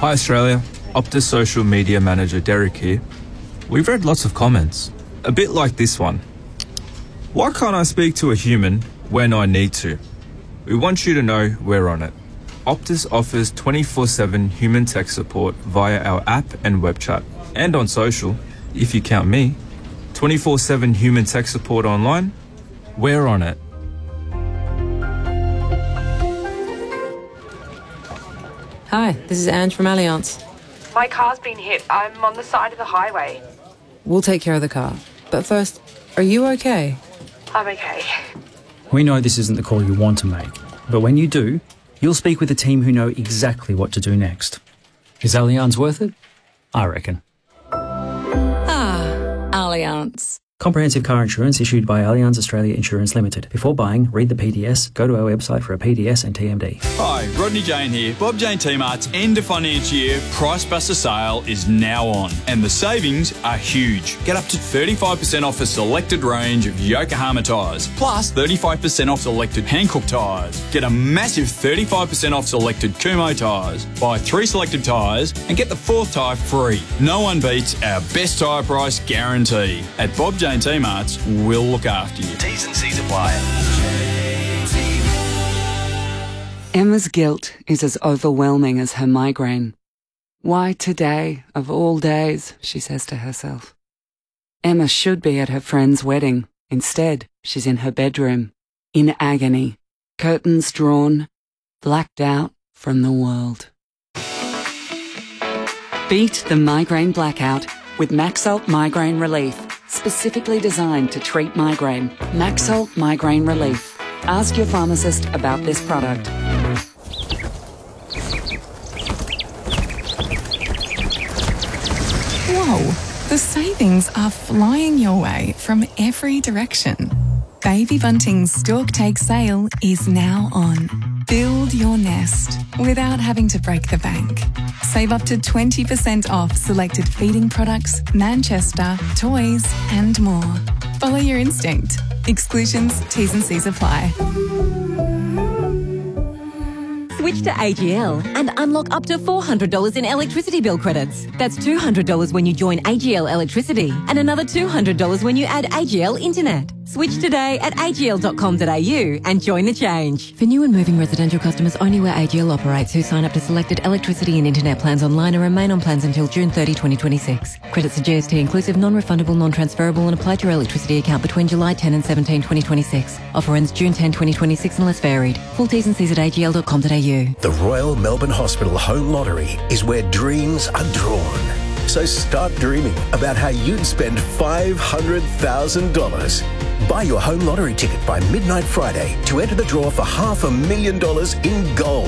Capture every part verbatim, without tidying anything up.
Hi Australia, Optus social media manager Derek here. We've read lots of comments, a bit like this one. Why can't I speak to a human when I need to? We want you to know we're on it. Optus offers twenty-four seven human tech support via our app and web chat. And on social, if you count me, twenty-four seven human tech support online, we're on it. Hi, this is Ange from Allianz. My car's been hit. I'm on the side of the highway. We'll take care of the car. But first, are you okay? I'm okay. We know this isn't the call you want to make, but when you do, you'll speak with a team who know exactly what to do next. Is Allianz worth it? I reckon. Ah, Allianz. Comprehensive car insurance issued by Allianz Australia Insurance Limited. Before buying, read the P D S, go to our website for a P D S and T M D. Hi, Rodney Jane here. Bob Jane T-Mart's end of financial year Price Buster sale is now on, and the savings are huge. Get up to thirty-five percent off a selected range of Yokohama tyres, plus thirty-five percent off selected Hankook tyres. Get a massive thirty-five percent off selected Kumho tyres. Buy three selected tyres and get the fourth tyre free. No one beats our best tyre price guarantee. At Bob Jane T-Mart's, we'll look after you. T's and C's apply. Emma's guilt is as overwhelming as her migraine. Why today, of all days, she says to herself. Emma should be at her friend's wedding. Instead, she's in her bedroom, in agony, curtains drawn, blacked out from the world. Beat the migraine blackout with Maxalt Migraine Relief, specifically designed to treat migraine. Maxalt Migraine Relief. Ask your pharmacist about this product. Whoa, the savings are flying your way from every direction. Baby Bunting's Stork Take sale is now on. Build your nest without having to break the bank. Save up to twenty percent off selected feeding products, Manchester, toys and more. Follow your instinct. Exclusions, T's and C's apply. Switch to A G L and unlock up to four hundred dollars in electricity bill credits. That's two hundred dollars when you join A G L Electricity and another two hundred dollars when you add A G L Internet. Switch today at a g l dot com dot a u and join the change. For new and moving residential customers only where A G L operates who sign up to selected electricity and internet plans online and remain on plans until June thirtieth, twenty twenty-six. Credits are G S T inclusive, non-refundable, non-transferable and apply to your electricity account between July tenth and seventeenth, twenty twenty-six. Offer ends June tenth, twenty twenty-six unless varied. Full T's and C's at a g l dot com dot a u. The Royal Melbourne Hospital Home Lottery is where dreams are drawn. So start dreaming about how you'd spend five hundred thousand dollars. Buy your home lottery ticket by midnight Friday to enter the draw for half a million dollars in gold.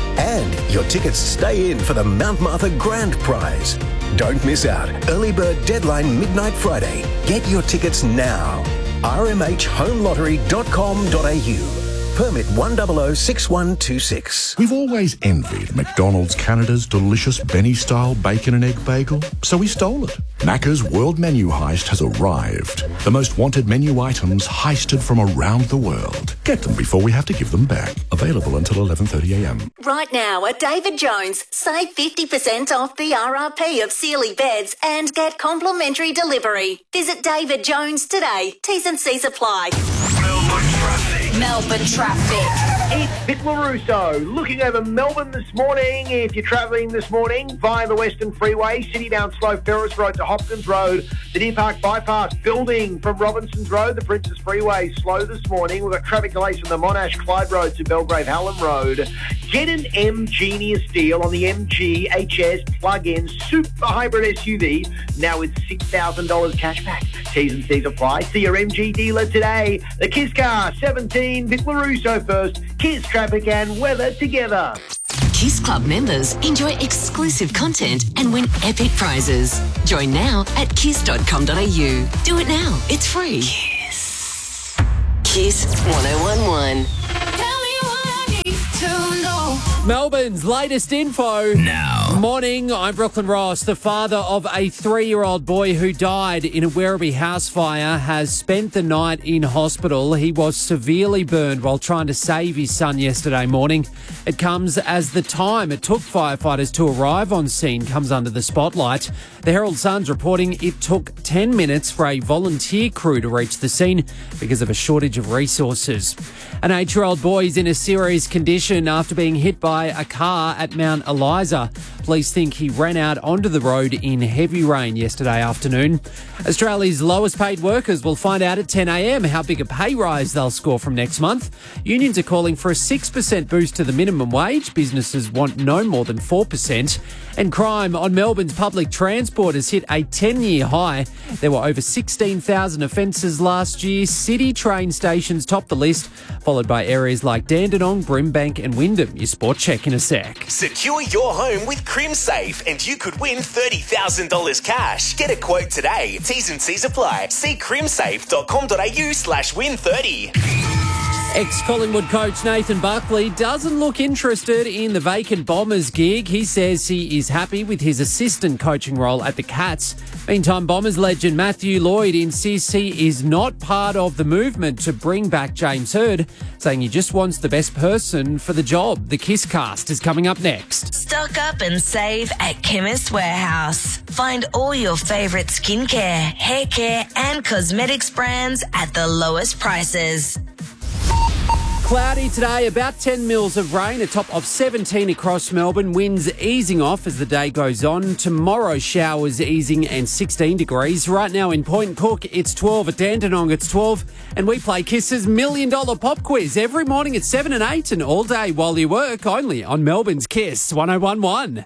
And your tickets stay in for the Mount Martha Grand Prize. Don't miss out. Early bird deadline midnight Friday. Get your tickets now. r m h home lottery dot com dot a u. Permit one zero zero six one two six. We've always envied McDonald's Canada's delicious Benny-style bacon and egg bagel, so we stole it. Macca's World Menu Heist has arrived. The most wanted menu items heisted from around the world. Get them before we have to give them back. Available until eleven thirty a m. Right now at David Jones, save fifty percent off the R R P of Sealy beds and get complimentary delivery. Visit David Jones today. T's and C's apply. Melbourne traffic. Melbourne traffic. It's Vic LaRusso looking over Melbourne this morning. If you're travelling this morning via the Western Freeway, City down Slow Ferris Road to Hopkins Road, the Deer Park Bypass building from Robinsons Road, the Princess Freeway slow this morning. We've got traffic delays from the Monash Clyde Road to Belgrave Hallam Road. Get an M Genius deal on the M G H S plug-in super hybrid S U V. Now with six thousand dollars cash back. T's and C's apply. See your M G dealer today. The Kiss Car seventeen, Vic LaRusso first. Kiss traffic and weather together. Kiss Club members enjoy exclusive content and win epic prizes. Join now at kiss dot com dot a u. Do it now. It's free. Kiss. Kiss one oh one one. Tell me what I need to know. Melbourne's latest info. Now. Morning, I'm Brooklyn Ross. The father of a three-year-old boy who died in a Werribee house fire has spent the night in hospital. He was severely burned while trying to save his son yesterday morning. It comes as the time it took firefighters to arrive on scene comes under the spotlight. The Herald Sun's reporting it took ten minutes for a volunteer crew to reach the scene because of a shortage of resources. An eight-year-old boy is in a serious condition after being hit by a car at Mount Eliza. Police think he ran out onto the road in heavy rain yesterday afternoon. Australia's lowest paid workers will find out at ten a.m. how big a pay rise they'll score from next month. Unions are calling for a six percent boost to the minimum wage. Businesses want no more than four percent. And crime on Melbourne's public transport has hit a ten-year high. There were over sixteen thousand offences last year. City train stations topped the list, followed by areas like Dandenong, Brimbank and Wyndham. Your sport check in a sec. Secure your home with CrimSafe and you could win thirty thousand dollars cash. Get a quote today. T's and C's apply. See crimsafe.com.au slash win 30. Ex-Collingwood coach Nathan Buckley doesn't look interested in the vacant Bombers gig. He says he is happy with his assistant coaching role at the Cats. Meantime, Bombers legend Matthew Lloyd insists he is not part of the movement to bring back James Hird, saying he just wants the best person for the job. The Kiss Cast is coming up next. Stock up and save at Chemist Warehouse. Find all your favourite skincare, hair care and cosmetics brands at the lowest prices. Cloudy today, about ten mils of rain, a top of seventeen across Melbourne. Winds easing off as the day goes on. Tomorrow, showers easing and sixteen degrees. Right now in Point Cook, it's twelve. At Dandenong, it's twelve. And we play Kiss's Million Dollar Pop Quiz every morning at seven and eight and all day while you work, only on Melbourne's Kiss one oh one one.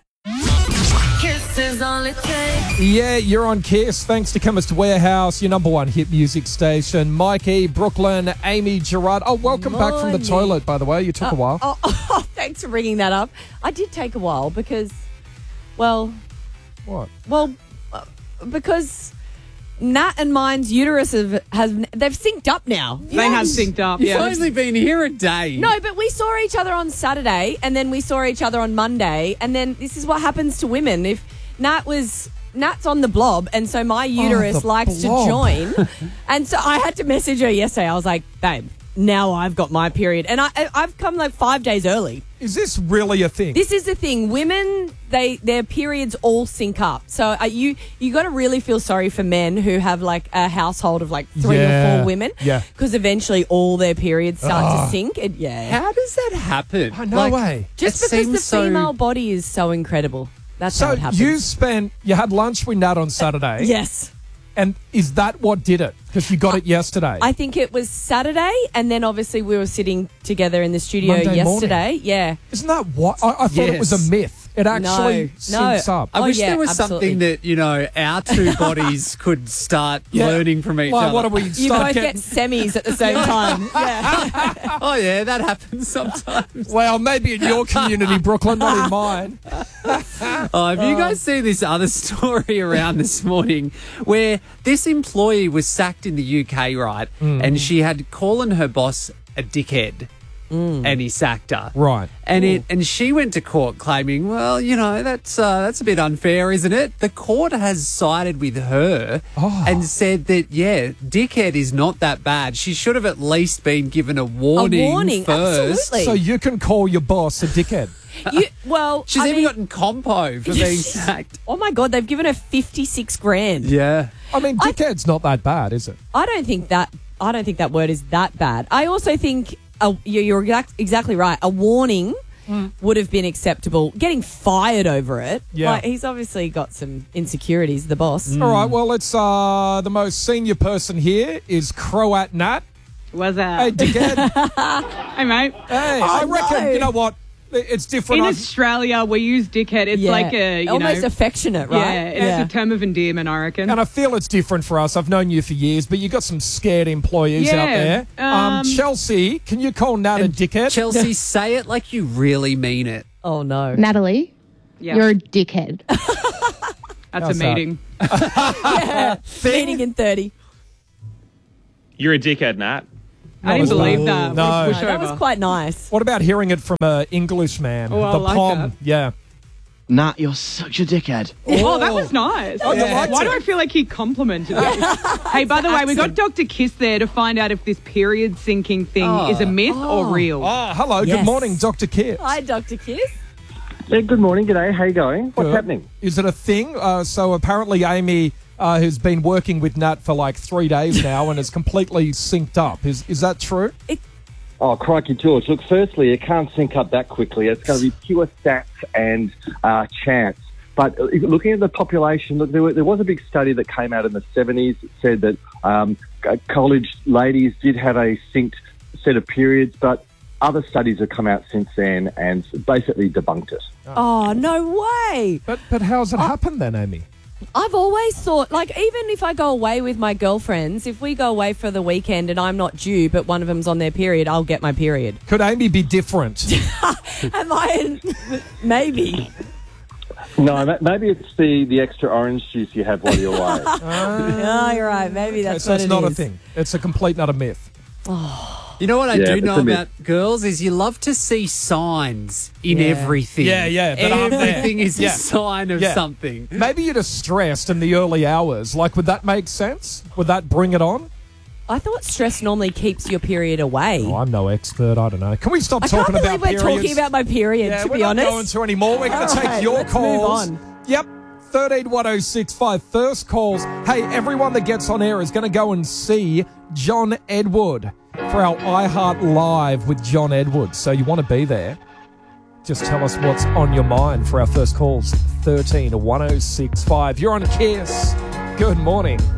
Kiss is all it takes. Yeah, you're on Kiss. Thanks to Chemist Warehouse, your number one hit music station. Mikey, Brooklyn, Amy, Gerard. Oh, welcome Morning. back from the toilet, by the way. You took uh, a while. Oh, oh, thanks for bringing that up. I did take a while because, well... What? Well, uh, because... Nat and mine's uterus have, has they've synced up now. They yes. have synced up. You've yeah. only been here a day. No, but we saw each other on Saturday, and then we saw each other on Monday, and then this is what happens to women. If Nat was Nat's on the blob, and so my uterus oh, likes blob. to join, and so I had to message her yesterday. I was like, babe, now I've got my period, and I I've come like five days early. Is this really a thing? This is the thing. Women, they their periods all sync up. So uh, you you got to really feel sorry for men who have like a household of like three yeah. or four women. Yeah. Because eventually all their periods start oh. to sync. And, yeah. How does that happen? Oh, no like, way. Just it because the so... female body is so incredible. That's so how it happens. you spent, you had lunch with Nat on Saturday. Yes. And is that what did it? Because you got I, it yesterday. I think it was Saturday, and then obviously we were sitting together in the studio Monday yesterday. Morning. Yeah. Isn't that what? I, I thought yes. it was a myth. It actually no, syncs no. up. I oh, wish yeah, there was absolutely. something that, you know, our two bodies could start yeah. learning from each like, other. What do we You start both getting... get semis at the same time. Yeah. Oh, yeah, that happens sometimes. Well, maybe in your community, Brooklyn, not in mine. Oh, have you guys seen this other story around this morning where this employee was sacked in the U K, right? Mm. And she had calling her boss a dickhead. Mm. And he sacked her. Right. And it and she went to court claiming, well, you know, that's uh, that's a bit unfair, isn't it? The court has sided with her oh. and said that, yeah, dickhead is not that bad. She should have at least been given a warning, A warning, first. absolutely. So you can call your boss a dickhead. You, well, She's I even mean, gotten compo for being sacked. Oh my God, they've given her fifty-six grand. Yeah. I mean, dickhead's I, not that bad, is it? I don't think that. I don't think that word is that bad. I also think a, you're exact, exactly right. A warning mm. would have been acceptable. Getting fired over it. Yeah. Like, he's obviously got some insecurities. The boss. Mm. All right. Well, it's uh, the most senior person here is Croat Nat. What's that? Hey, dickhead. Hey, mate. Hey, I reckon. no. You know what? It's different. In I've, Australia, we use dickhead. It's Yeah. like a, you almost know, affectionate, right? Yeah, it's Yeah. a term of endearment, I reckon. and I feel it's different for us. I've known you for years, but you got some scared employees Yeah, out there. Um, um, Chelsea, can you call Nat a dickhead? Chelsea, say it like you really mean it. Oh no, Natalie, Yeah. you're a dickhead. That's How's a meeting. yeah. Meeting in thirty. You're a dickhead, Nat. I didn't believe that. No. What a No, that was pushover. quite nice. What about hearing it from an English man? Oh, I the like Pom. that. Yeah. Nah, you're such a dickhead. Oh, that was nice. Oh, you liked Why it? do I feel like he complimented me? Hey, by the way, we got Doctor Kiss there to find out if this period syncing thing Oh. is a myth or real. Oh, hello. Yes. Good morning, Doctor Kiss. Hi, Doctor Kiss. Yeah, good morning, g'day. How you going? What's Good. happening? Is it a thing? Uh, so apparently Amy uh, has been working with Nat for like three days now and is completely synced up. Is is that true? Oh, crikey, George. Look, firstly, it can't sync up that quickly. It's going to be pure stats and uh, chance. But uh, looking at the population, look, there, were, there was a big study that came out in the seventies that said that um, college ladies did have a synced set of periods, but other studies have come out since then and basically debunked it. Oh, no way. But but how's it happen then, Amy? I've always thought, like, even if I go away with my girlfriends, if we go away for the weekend and I'm not due, but one of them's on their period, I'll get my period. Could Amy be different? Am I? Maybe. No, ma- maybe it's the, the extra orange juice you have while you're away. Oh, you're right. Maybe that's so what it's it not a is. thing. It's a complete not a myth. You know what I Yeah, do it's know a myth. about girls is you love to see signs in Yeah. everything. Yeah, yeah, that aren't there. Everything is Yeah. a sign of Yeah. something. Maybe you're just stressed in the early hours. Like, would that make sense? Would that bring it on? I thought stress normally keeps your period away. Oh, I'm no expert. I don't know. Can we stop I can't talking believe about we're periods? talking about my period, Yeah, to we're be not honest. going to anymore. We're going All to take right, your let's move calls. on. Yep. thirteen one oh six five. First calls. Hey, everyone that gets on air is going to go and see John Edward for our iHeart Live with John Edward. So you want to be there. Just tell us what's on your mind for our first calls. thirteen one oh six five. You're on Kiss. Good morning.